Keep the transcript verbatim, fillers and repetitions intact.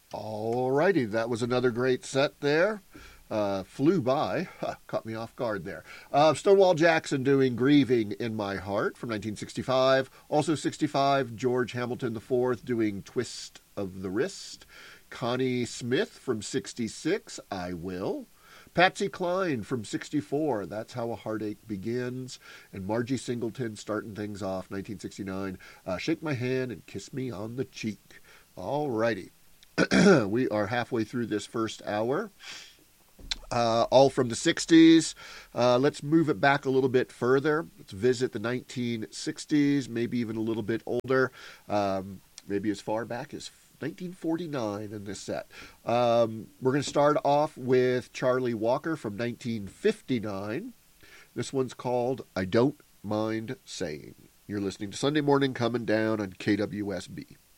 All righty, that was another great set there. Uh, flew by. Huh, caught me off guard there. Uh, Stonewall Jackson doing Grieving in My Heart from nineteen sixty-five. Also sixty-five, George Hamilton the fourth doing Twist of the Wrist. Connie Smith from sixty-six, I Will. Patsy Cline from sixty-four, That's How a Heartache Begins. And Margie Singleton starting things off, nineteen sixty-nine, uh, Shake My Hand and Kiss Me on the Cheek. All righty. We are halfway through this first hour. Uh, all from the sixties. Uh, let's move it back a little bit further. Let's visit the nineteen sixties, maybe even a little bit older, um, maybe as far back as nineteen forty-nine in this set. Um, we're going to start off with Charlie Walker from nineteen fifty-nine. This one's called I Don't Mind Saying. You're listening to Sunday Morning Coming Down on K W S B.